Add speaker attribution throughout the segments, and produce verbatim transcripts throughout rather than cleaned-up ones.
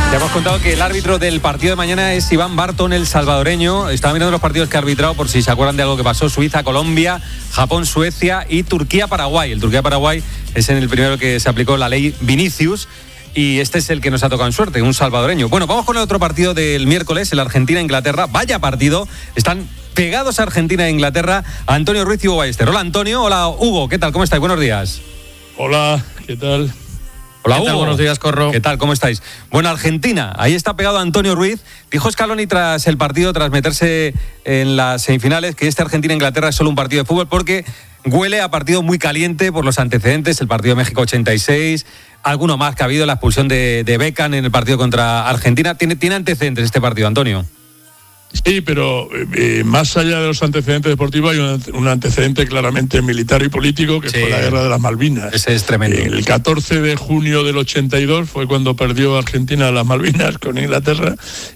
Speaker 1: Ya hemos contado que el árbitro del partido de mañana es Iván Barton, el salvadoreño. Estaba mirando los partidos que ha arbitrado por si se acuerdan de algo que pasó. Suiza, Colombia, Japón, Suecia y Turquía, Paraguay. El Turquía, Paraguay es en el primero que se aplicó la ley Vinicius. Y este es el que nos ha tocado en suerte, un salvadoreño. Bueno, vamos con el otro partido del miércoles, el Argentina-Inglaterra. Vaya partido, están pegados a Argentina e Inglaterra. Antonio Ruiz y Hugo Ballester. Hola Antonio, hola Hugo, ¿qué tal? ¿Cómo estáis? Buenos días.
Speaker 2: Hola, ¿qué tal?
Speaker 1: Hola
Speaker 3: ¿Qué
Speaker 1: Hugo.
Speaker 3: tal? Buenos días, Corro.
Speaker 1: ¿Qué tal? ¿Cómo estáis? Bueno, Argentina, ahí está pegado Antonio Ruiz. Dijo Scaloni tras el partido, tras meterse en las semifinales, que este Argentina-Inglaterra es solo un partido de fútbol porque huele a partido muy caliente por los antecedentes, el partido de México ochenta y seis, alguno más que ha habido, la expulsión de, de Beckham en el partido contra Argentina. ¿Tiene, tiene antecedentes este partido, Antonio?
Speaker 2: Sí, pero eh, más allá de los antecedentes deportivos hay un, un antecedente claramente militar y político que
Speaker 1: Sí,
Speaker 2: fue la Guerra de las Malvinas.
Speaker 1: Ese es tremendo.
Speaker 2: Eh, el catorce de junio del ochenta y dos fue cuando perdió Argentina las Malvinas con Inglaterra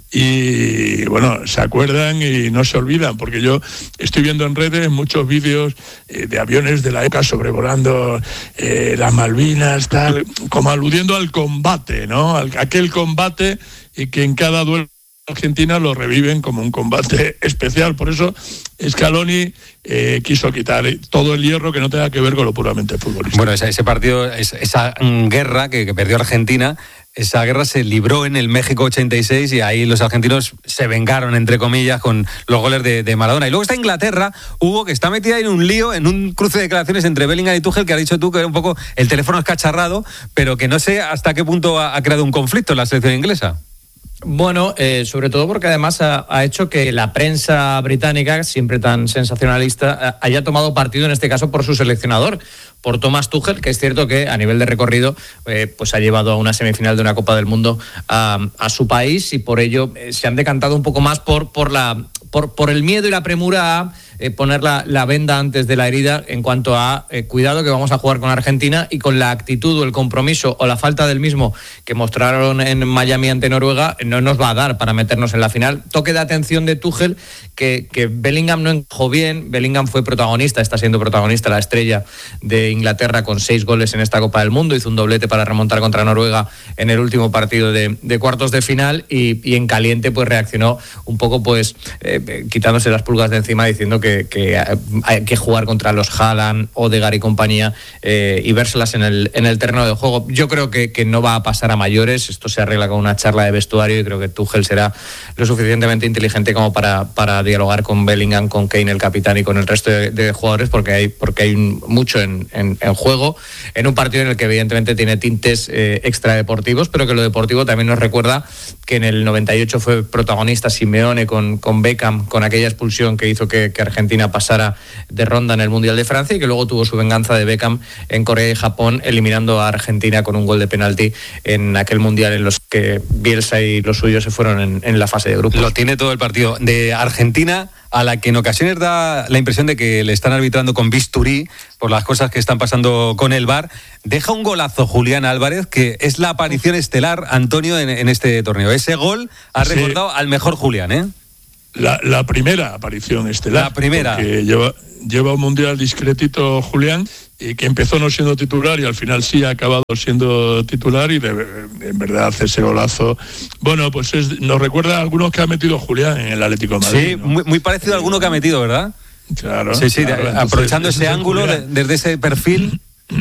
Speaker 2: y bueno, se acuerdan y no se olvidan, porque yo estoy viendo en redes muchos vídeos eh, de aviones de la época sobrevolando eh, las Malvinas, tal, como aludiendo al combate, ¿no? Al, aquel combate y que en cada duelo Argentina lo reviven como un combate especial. Por eso Scaloni eh, quiso quitar todo el hierro que no tenga que ver con lo puramente futbolístico.
Speaker 1: Bueno, ese, ese partido, esa, esa guerra que, que perdió Argentina, esa guerra se libró en el México ochenta y seis y ahí los argentinos se vengaron, entre comillas, con los goles de, de Maradona. Y luego está Inglaterra, Hugo, que está metida en un lío, en un cruce de declaraciones entre Bellingham y Tuchel, que has dicho tú que era un poco el teléfono escacharrado, pero que no sé hasta qué punto ha, ha creado un conflicto en la selección inglesa.
Speaker 3: Bueno, eh, sobre todo porque además ha, ha hecho que la prensa británica, siempre tan sensacionalista, haya tomado partido en este caso por su seleccionador, por Thomas Tuchel, que es cierto que a nivel de recorrido eh, pues ha llevado a una semifinal de una Copa del Mundo a, a su país y por ello eh, se han decantado un poco más por, por, la, por, por el miedo y la premura a eh, poner la, la venda antes de la herida en cuanto a eh, cuidado que vamos a jugar con Argentina, y con la actitud o el compromiso o la falta del mismo que mostraron en Miami ante Noruega no nos va a dar para meternos en la final. Toque de atención de Tuchel que, que Bellingham no encajó bien. Bellingham fue protagonista, está siendo protagonista, la estrella de Inglaterra con seis goles en esta Copa del Mundo, hizo un doblete para remontar contra Noruega en el último partido de, de cuartos de final y, y en caliente pues reaccionó un poco pues eh, quitándose las pulgas de encima diciendo que, que hay que jugar contra los Haaland, Odegaard y compañía eh, y vérselas en el, en el terreno de juego. Yo creo que, que no va a pasar a mayores, esto se arregla con una charla de vestuario y creo que Tuchel será lo suficientemente inteligente como para, para dialogar con Bellingham, con Kane el capitán y con el resto de, de jugadores porque hay, porque hay mucho en, en en juego, en un partido en el que evidentemente tiene tintes eh, extradeportivos, pero que lo deportivo también nos recuerda que en el noventa y ocho fue protagonista Simeone con, con Beckham, con aquella expulsión que hizo que, que Argentina pasara de ronda en el Mundial de Francia y que luego tuvo su venganza de Beckham en Corea y Japón, eliminando a Argentina con un gol de penalti en aquel Mundial en los que Bielsa y los suyos se fueron en, en la fase de grupos.
Speaker 1: Lo tiene todo el partido de Argentina, a la que en ocasiones da la impresión de que le están arbitrando con bisturí por las cosas que están pasando con el V A R. Deja un golazo Julián Álvarez, que es la aparición estelar, Antonio, en, en este torneo. Ese gol ha recordado sí. al mejor Julián, ¿eh?
Speaker 2: La, la primera aparición estelar.
Speaker 1: La primera.
Speaker 2: Que lleva, lleva un mundial discretito Julián, y que empezó no siendo titular y al final sí ha acabado siendo titular y de, en verdad hace ese golazo. Bueno, pues es, nos recuerda a algunos que ha metido Julián en el Atlético de Madrid.
Speaker 1: Sí,
Speaker 2: ¿no?
Speaker 1: muy, muy parecido a alguno que ha metido, ¿verdad?
Speaker 2: Claro.
Speaker 1: Sí, sí,
Speaker 2: claro,
Speaker 1: de,
Speaker 2: entonces,
Speaker 1: aprovechando ese,
Speaker 2: ese
Speaker 1: ángulo de, desde ese perfil.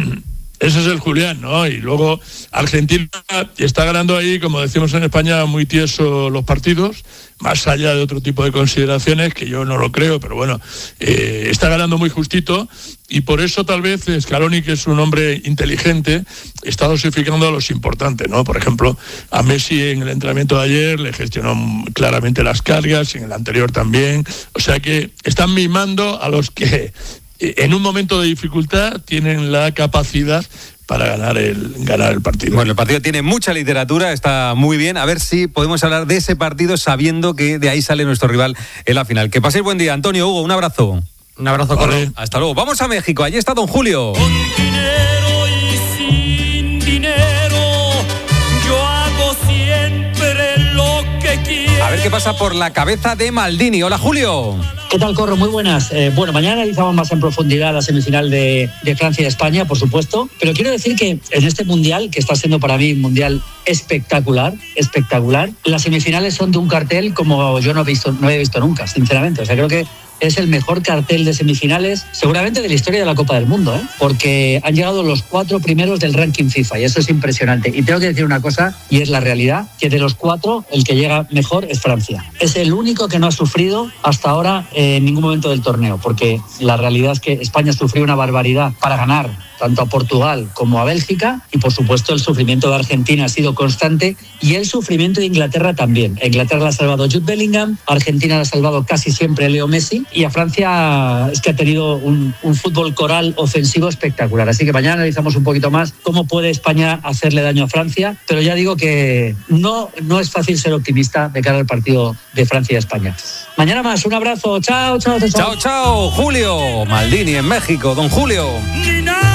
Speaker 2: Ese es el Julián, ¿no? Y luego Argentina está ganando ahí, como decimos en España, muy tieso los partidos, más allá de otro tipo de consideraciones, que yo no lo creo, pero bueno, eh, está ganando muy justito, y por eso tal vez Scaloni, que es un hombre inteligente, está dosificando a los importantes, ¿no? Por ejemplo, a Messi en el entrenamiento de ayer le gestionó claramente las cargas, y en el anterior también, o sea que están mimando a los que en un momento de dificultad tienen la capacidad para ganar el ganar el partido.
Speaker 1: Bueno, el partido tiene mucha literatura, está muy bien. A ver si podemos hablar de ese partido sabiendo que de ahí sale nuestro rival en la final. Que paséis buen día. Antonio, Hugo, un abrazo.
Speaker 3: Un abrazo,
Speaker 2: vale.
Speaker 3: Corro.
Speaker 1: Hasta luego. Vamos a México. Allí está don Julio.
Speaker 4: Con dinero y sin dinero, yo hago siempre lo que quiero.
Speaker 1: A ver qué pasa por la cabeza de Maldini. Hola, Julio.
Speaker 5: ¿Qué tal, Corro? Muy buenas. Eh, bueno, mañana analizamos más en profundidad la semifinal de, de Francia y España, por supuesto. Pero quiero decir que en este mundial, que está siendo para mí un mundial espectacular, espectacular, las semifinales son de un cartel como yo no he visto, no he visto nunca, sinceramente. O sea, creo que es el mejor cartel de semifinales seguramente de la historia de la Copa del Mundo, ¿eh? Porque han llegado los cuatro primeros del ranking FIFA y eso es impresionante. Y tengo que decir una cosa, y es la realidad, que de los cuatro el que llega mejor es Francia. Es el único que no ha sufrido hasta ahora eh, en ningún momento del torneo, porque la realidad es que España sufrió una barbaridad para ganar tanto a Portugal como a Bélgica, y por supuesto el sufrimiento de Argentina ha sido constante y el sufrimiento de Inglaterra también. A Inglaterra la ha salvado Jude Bellingham, a Argentina la ha salvado casi siempre Leo Messi, y a Francia es que ha tenido un, un fútbol coral ofensivo espectacular. Así que mañana analizamos un poquito más cómo puede España hacerle daño a Francia, pero ya digo que no, no es fácil ser optimista de cara al partido de Francia y España. Mañana más, un abrazo, chao, chao, chao.
Speaker 1: Chao, chao, Julio. Maldini en México, don Julio.